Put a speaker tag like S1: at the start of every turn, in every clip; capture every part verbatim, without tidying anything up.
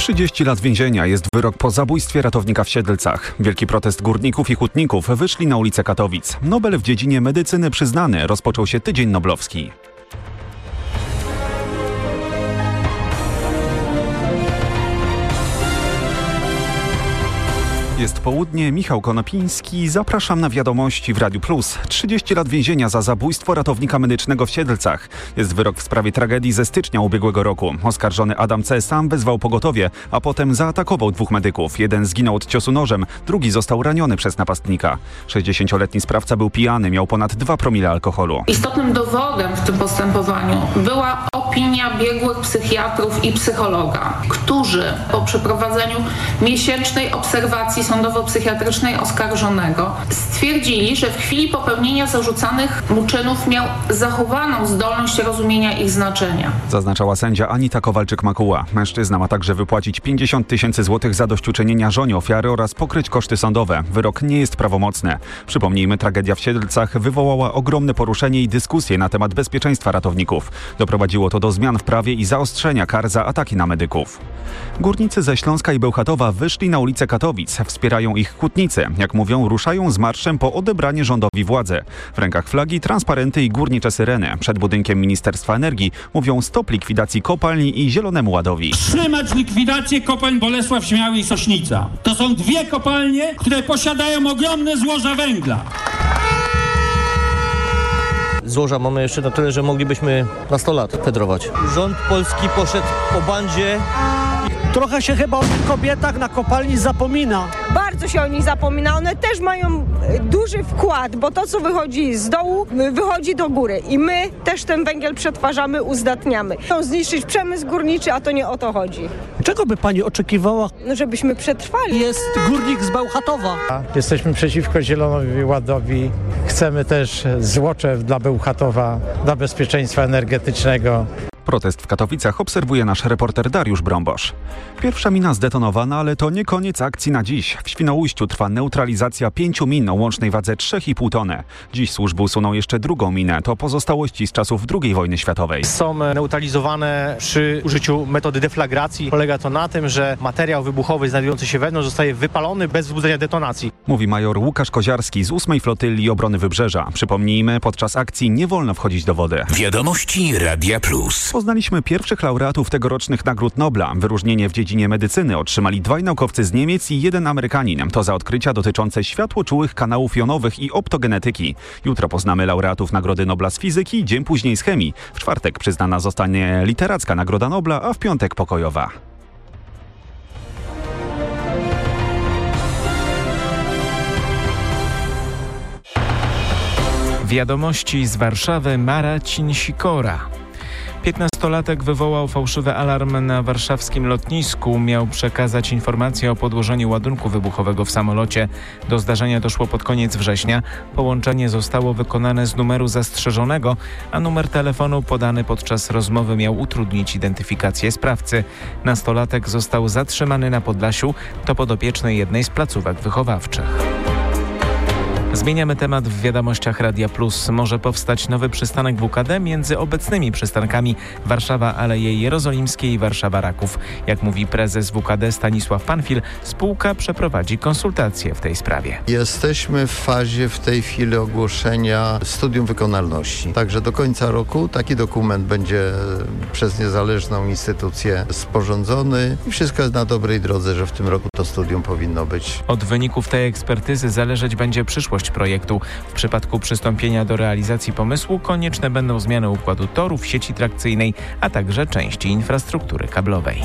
S1: trzydzieści lat więzienia jest wyrok po zabójstwie ratownika w Siedlcach. Wielki protest górników i hutników wyszli na ulice Katowic. Nobel w dziedzinie medycyny przyznany, rozpoczął się tydzień noblowski. Jest południe, Michał Konopiński, zapraszam na wiadomości w Radiu Plus. trzydzieści lat więzienia za zabójstwo ratownika medycznego w Siedlcach. Jest wyrok w sprawie tragedii ze stycznia ubiegłego roku. Oskarżony Adam C. sam wezwał pogotowie, a potem zaatakował dwóch medyków. Jeden zginął od ciosu nożem, drugi został raniony przez napastnika. sześćdziesięcioletni sprawca był pijany, miał ponad dwa promile alkoholu.
S2: Istotnym dowodem w tym postępowaniu była opinia biegłych psychiatrów i psychologa, którzy po przeprowadzeniu miesięcznej obserwacji sądowo-psychiatrycznej oskarżonego stwierdzili, że w chwili popełnienia zarzucanych mu czynów miał zachowaną zdolność rozumienia ich znaczenia.
S1: Zaznaczała sędzia Anita Kowalczyk-Makuła. Mężczyzna ma także wypłacić pięćdziesiąt tysięcy złotych zadośćuczynienia żonie ofiary oraz pokryć koszty sądowe. Wyrok nie jest prawomocny. Przypomnijmy, tragedia w Siedlcach wywołała ogromne poruszenie i dyskusje na temat bezpieczeństwa ratowników. Doprowadziło to do zmian w prawie i zaostrzenia kar za ataki na medyków. Górnicy ze Śląska i Bełchatowa wyszli na ulicę Katowic. Wspierają ich hutnicy. Jak mówią, ruszają z marszem po odebranie rządowi władzy. W rękach flagi, transparenty i górnicze syreny. Przed budynkiem Ministerstwa Energii mówią stop likwidacji kopalni i Zielonemu Ładowi.
S3: Wstrzymać likwidację kopalń Bolesław Śmiały i Sośnica. To są dwie kopalnie, które posiadają ogromne złoża węgla.
S4: Złoża mamy jeszcze na tyle, że moglibyśmy na sto lat fedrować. Rząd polski poszedł po bandzie.
S5: Trochę się chyba o kobietach na kopalni zapomina.
S6: Bardzo się o nich zapomina. One też mają duży wkład, bo to, co wychodzi z dołu, wychodzi do góry. I my też ten węgiel przetwarzamy, uzdatniamy. Chcą zniszczyć przemysł górniczy, a to nie o to chodzi.
S5: Czego by pani oczekiwała?
S6: No, żebyśmy przetrwali.
S5: Jest górnik z Bełchatowa.
S7: Jesteśmy przeciwko Zielonowi Ładowi. Chcemy też Złoczew dla Bełchatowa, dla bezpieczeństwa energetycznego.
S1: Protest w Katowicach obserwuje nasz reporter Dariusz Brąbosz. Pierwsza mina zdetonowana, ale to nie koniec akcji na dziś. W Świnoujściu trwa neutralizacja pięciu min o łącznej wadze trzy i pół tony. Dziś służby usuną jeszcze drugą minę. To pozostałości z czasów drugiej wojny światowej.
S4: Są neutralizowane przy użyciu metody deflagracji. Polega to na tym, że materiał wybuchowy znajdujący się wewnątrz zostaje wypalony bez wzbudzenia detonacji.
S1: Mówi major Łukasz Koziarski z ósmej Flotylli Obrony Wybrzeża. Przypomnijmy, podczas akcji nie wolno wchodzić do wody.
S8: Wiadomości Radia Plus.
S1: Poznaliśmy pierwszych laureatów tegorocznych Nagród Nobla. Wyróżnienie w dziedzinie medycyny otrzymali dwaj naukowcy z Niemiec i jeden Amerykanin. To za odkrycia dotyczące światłoczułych kanałów jonowych i optogenetyki. Jutro poznamy laureatów Nagrody Nobla z fizyki, dzień później z chemii. W czwartek przyznana zostanie literacka Nagroda Nobla, a w piątek pokojowa.
S9: Wiadomości z Warszawy, Marcin Sikora. piętnastolatek wywołał fałszywy alarm na warszawskim lotnisku. Miał przekazać informację o podłożeniu ładunku wybuchowego w samolocie. Do zdarzenia doszło pod koniec września. Połączenie zostało wykonane z numeru zastrzeżonego, a numer telefonu podany podczas rozmowy miał utrudnić identyfikację sprawcy. Nastolatek został zatrzymany na Podlasiu. To podopieczny jednej z placówek wychowawczych. Zmieniamy temat w wiadomościach Radia Plus. Może powstać nowy przystanek W K D między obecnymi przystankami Warszawa Aleje Jerozolimskie i Warszawa Raków. Jak mówi prezes W K D Stanisław Panfil, spółka przeprowadzi konsultacje w tej sprawie.
S10: Jesteśmy w fazie w tej chwili ogłoszenia studium wykonalności. Także do końca roku taki dokument będzie przez niezależną instytucję sporządzony i wszystko jest na dobrej drodze, że w tym roku to studium powinno być.
S9: Od wyników tej ekspertyzy zależeć będzie przyszłość projektu. W przypadku przystąpienia do realizacji pomysłu konieczne będą zmiany układu torów, sieci trakcyjnej, a także części infrastruktury kablowej.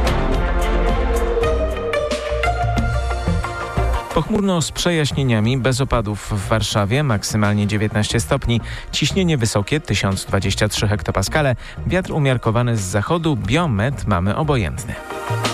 S9: Pochmurno z przejaśnieniami, bez opadów w Warszawie, maksymalnie dziewiętnaście stopni, ciśnienie wysokie tysiąc dwadzieścia trzy hektopaskale, wiatr umiarkowany z zachodu, biometr mamy obojętny.